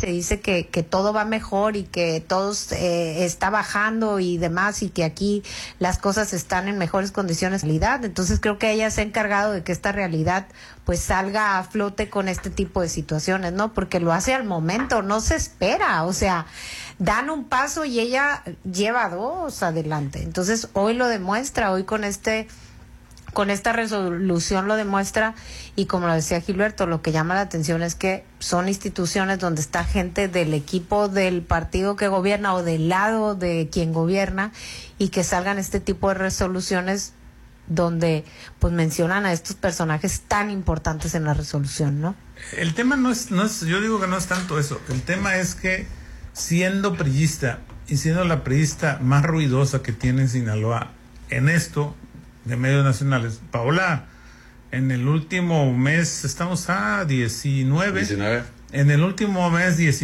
se dice que todo va mejor y que todo está bajando y demás, y que aquí las cosas están en mejores condiciones de realidad. Entonces creo que ella se ha encargado de que esta realidad pues salga a flote con este tipo de situaciones, ¿no? Porque lo hace al momento, no se espera, o sea, dan un paso y ella lleva dos adelante. Entonces hoy lo demuestra, hoy con esta resolución lo demuestra, y como lo decía Gilberto, lo que llama la atención es que son instituciones donde está gente del equipo del partido que gobierna o del lado de quien gobierna, y que salgan este tipo de resoluciones donde pues mencionan a estos personajes tan importantes en la resolución, ¿no? El tema no es, yo digo que no es tanto eso, el tema es que siendo priista y siendo la priista más ruidosa que tiene en Sinaloa en esto de medios nacionales, Paola, en el último mes, estamos a 19. En el último mes 19